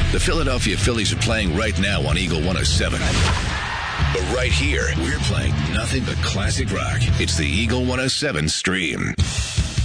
The Philadelphia Phillies are playing right now on Eagle 107. But right here, we're playing nothing but classic rock. It's the Eagle 107 stream.